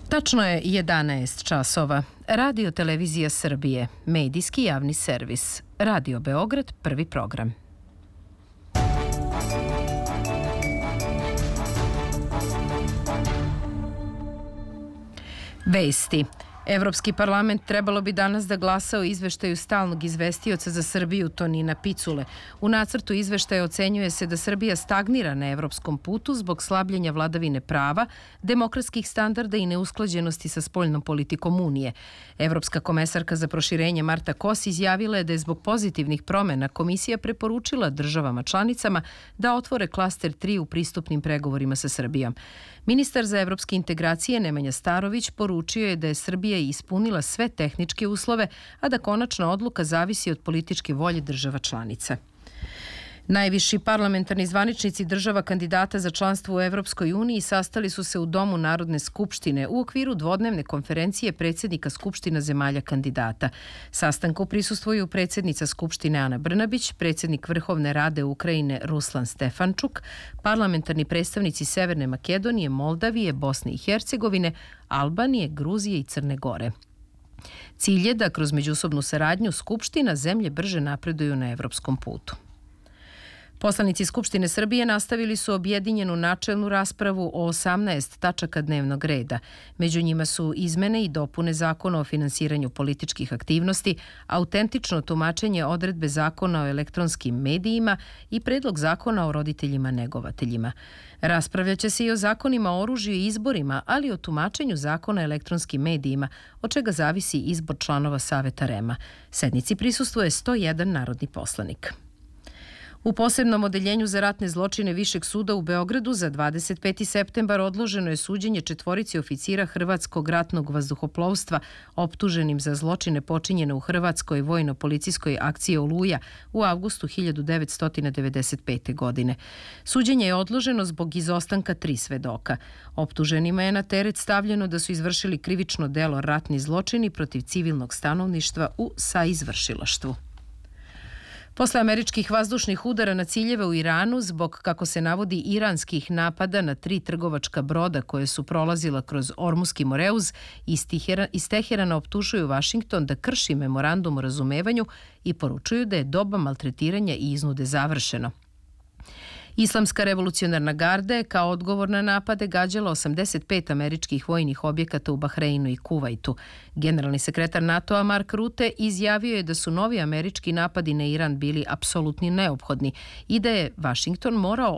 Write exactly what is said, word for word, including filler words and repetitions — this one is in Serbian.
Tačno je jedanaest časova. Radio Televizija Srbije, medijski javni servis. Radio Beograd, prvi program. Vesti. Evropski parlament trebalo bi danas da glasa o izveštaju stalnog izvestioca za Srbiju Tonina Picule. U nacrtu izveštaja ocenjuje se da Srbija stagnira na evropskom putu zbog slabljenja vladavine prava, demokratskih standarda i neusklađenosti sa spoljnom politikom Unije. Evropska komesarka za proširenje Marta Kos izjavila je da je zbog pozitivnih promena Komisija preporučila državama članicama da otvore klaster tri u pristupnim pregovorima sa Srbijom. Ministar za evropske integracije Nemanja Starović poručio je da je Srbija ispunila sve tehničke uslove, a da konačna odluka zavisi od političke volje država članica. Najviši parlamentarni zvaničnici država kandidata za članstvo u Evropskoj uniji sastali su se u Domu Narodne skupštine u okviru dvodnevne konferencije predsjednika Skupština zemalja kandidata. Sastanku prisustvuju predsjednica Skupštine Ana Brnabić, predsjednik Vrhovne rade Ukrajine Ruslan Stefančuk, parlamentarni predstavnici Severne Makedonije, Moldavije, Bosne i Hercegovine, Albanije, Gruzije i Crne Gore. Cilj je da kroz međusobnu saradnju Skupština zemlje brže napreduju na evropskom putu. Poslanici Skupštine Srbije nastavili su objedinjenu načelnu raspravu o osamnaest tačaka dnevnog reda. Među njima su izmene i dopune Zakona o finansiranju političkih aktivnosti, autentično tumačenje odredbe Zakona o elektronskim medijima i predlog Zakona o roditeljima negovateljima. Raspravljaće se i o zakonima o oružju i izborima, ali i o tumačenju Zakona o elektronskim medijima, od čega zavisi izbor članova Saveta REM-a. Sednici prisustvuje sto jedan narodni poslanik. U posebnom odeljenju za ratne zločine Višeg suda u Beogradu za dvadeset peti septembar odloženo je suđenje četvorici oficira Hrvatskog ratnog vazduhoplovstva optuženim za zločine počinjene u Hrvatskoj vojno-policijskoj akciji Oluja u avgustu hiljadu devetsto devedeset pete. godine. Suđenje je odloženo zbog izostanka tri svedoka. Optuženima je na teret stavljeno da su izvršili krivično delo ratni zločini protiv civilnog stanovništva u saizvršilaštvu. Posle američkih vazdušnih udara na ciljeve u Iranu zbog, kako se navodi, iranskih napada na tri trgovačka broda koje su prolazila kroz Ormuski Moreuz, iz Teherana optužuju Vašington da krši memorandum o razumevanju i poručuju da je doba maltretiranja i iznude završeno. Islamska revolucionarna garda je kao odgovor na napade gađala osamdeset pet američkih vojnih objekata u Bahreinu i Kuvajtu. Generalni sekretar NATO-a Mark Rutte izjavio je da su novi američki napadi na Iran bili apsolutni neophodni i da je Vašington morao